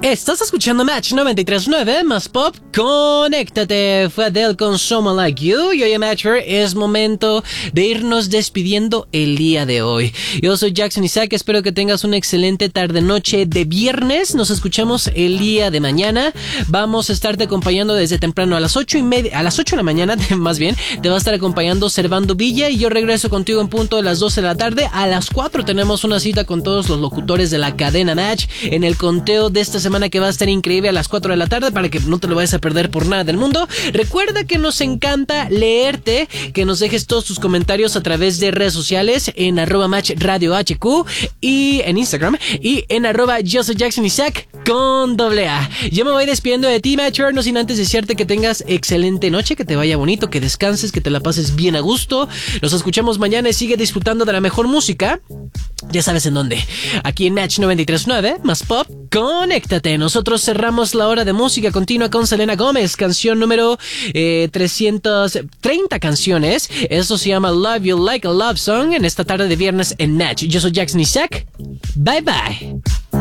Estás escuchando Match 93.9 más pop. Conéctate. Fue Adele con Someone Like You. Y hoy en Matcher es momento de irnos despidiendo el día de hoy. Yo soy Jackson Isaac. Espero que tengas una excelente tarde-noche de viernes. Nos escuchamos el día de mañana. Vamos a estarte acompañando desde temprano a las 8:30, a las 8 de la mañana, más bien. Te va a estar acompañando Servando Villa. Y yo regreso contigo en punto de las 12 de la tarde. A las 4 tenemos una cita con todos los locutores de la cadena Match en el conteo de esta semana, que va a estar increíble a las 4 de la tarde para que no te lo vayas a perder por nada del mundo. Recuerda que nos encanta leerte, que nos dejes todos tus comentarios a través de redes sociales en @matchradiohq y en Instagram y en @yo soy Jackson Isaac con ¡A! Yo me voy despidiendo de ti, Matcher, no sin antes desearte que tengas excelente noche, que te vaya bonito, que descanses, que te la pases bien a gusto. Nos escuchamos mañana y sigue disfrutando de la mejor música. Ya sabes en dónde. Aquí en Match 93.9 más pop. Conéctate. Nosotros cerramos la hora de música continua con Selena Gómez, canción número 330 canciones. Eso se llama Love You Like a Love Song en esta tarde de viernes en Match. Yo soy Jackson Isaac. Bye bye.